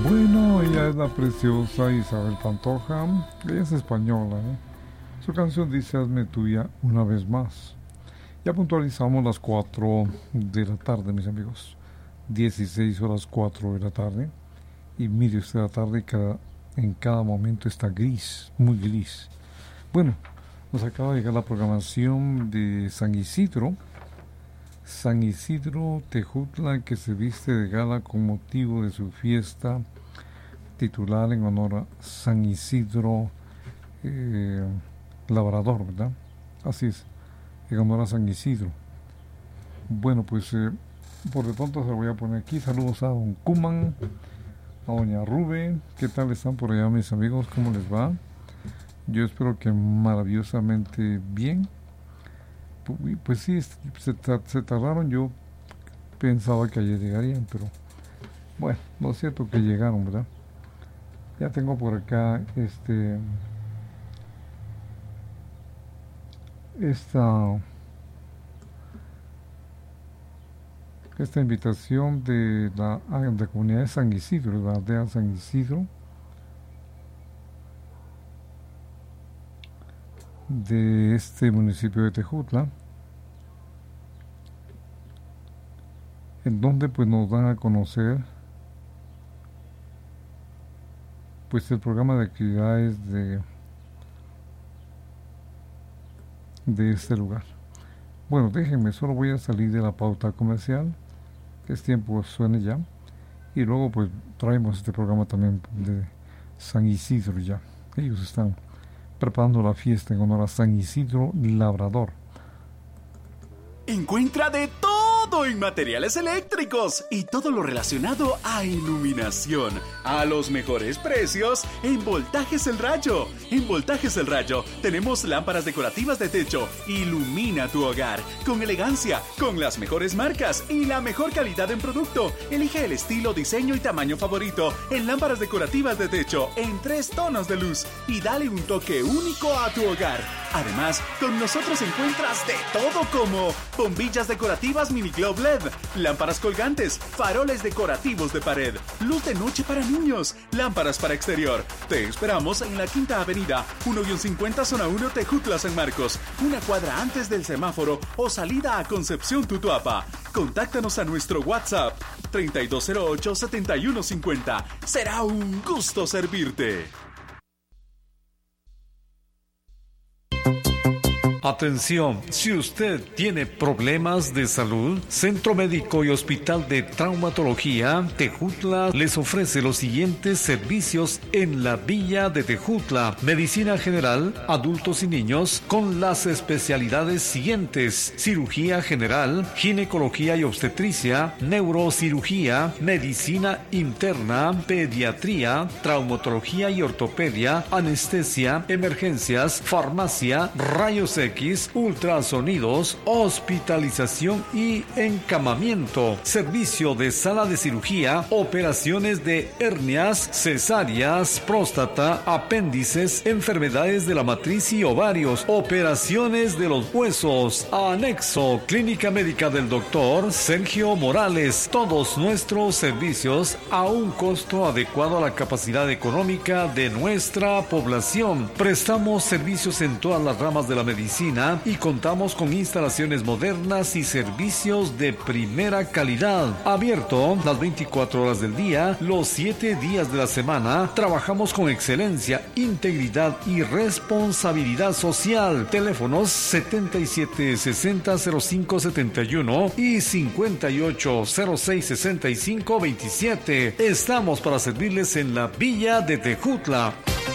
Bueno, ella es la preciosa Isabel Pantoja. Ella es española, ¿eh? Su canción dice Hazme tuya una vez más. Ya puntualizamos las 4 de la tarde, mis amigos. 16 horas 4 de la tarde. Y mire usted la tarde, en cada momento está gris, muy gris. Bueno, nos acaba de llegar la programación de San Isidro. San Isidro Tejutla, que se viste de gala con motivo de su fiesta titular en honor a San Isidro Labrador, ¿verdad? Así es, en honor a San Isidro. Bueno, pues por de pronto se lo voy a poner aquí. Saludos a don Kuman, a doña Rube. ¿Qué tal están por allá, mis amigos? ¿Cómo les va? Yo espero que maravillosamente bien. Pues sí, se tardaron. Yo pensaba que ayer llegarían, pero bueno, no es cierto que llegaron, ¿verdad? Ya tengo por acá esta invitación de la comunidad de San Isidro, de la aldea San Isidro, de este municipio de Tejutla, en donde pues nos dan a conocer pues el programa de actividades de este lugar. Bueno, déjenme, solo voy a salir de la pauta comercial, que es tiempo suene ya, y luego pues traemos este programa también de San Isidro ya. Ellos están preparando la fiesta en honor a San Isidro Labrador. Encuentra de todo en materiales eléctricos y todo lo relacionado a iluminación a los mejores precios en Voltajes El Rayo. En Voltajes El Rayo tenemos lámparas decorativas de techo. Ilumina tu hogar con elegancia, con las mejores marcas y la mejor calidad en producto. Elige el estilo, diseño y tamaño favorito en lámparas decorativas de techo en 3 tonos de luz y dale un toque único a tu hogar. Además, con nosotros encuentras de todo como bombillas decorativas Mini Globe LED, lámparas colgantes, faroles decorativos de pared, luz de noche para niños, lámparas para exterior. Te esperamos en la Quinta Avenida, 1-50 Zona 1 Tejutla San Marcos, una cuadra antes del semáforo o salida a Concepción Tutuapa. Contáctanos a nuestro WhatsApp 3208-7150. Será un gusto servirte. Atención, si usted tiene problemas de salud, Centro Médico y Hospital de Traumatología Tejutla les ofrece los siguientes servicios en la Villa de Tejutla: medicina general, adultos y niños, con las especialidades siguientes: cirugía general, ginecología y obstetricia, neurocirugía, medicina interna, pediatría, traumatología y ortopedia, anestesia, emergencias, farmacia, rayos X, ultrasonidos, hospitalización y encamamiento, servicio de sala de cirugía, operaciones de hernias, cesáreas, próstata, apéndices, enfermedades de la matriz y ovarios, operaciones de los huesos, anexo, clínica médica del doctor Sergio Morales. Todos nuestros servicios a un costo adecuado a la capacidad económica de nuestra población. Prestamos servicios en todas las ramas de la medicina y contamos con instalaciones modernas y servicios de primera calidad. Abierto las 24 horas del día, los 7 días de la semana. Trabajamos con excelencia, integridad y responsabilidad social. Teléfonos 77600571 y 58066527. Estamos para servirles en la Villa de Tejutla.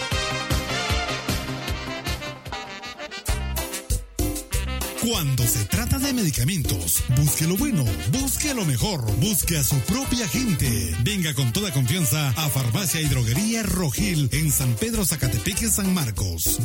Cuando se trata de medicamentos, busque lo bueno, busque lo mejor, busque a su propia gente. Venga con toda confianza a Farmacia y Droguería Rogil en San Pedro Zacatepeque, San Marcos.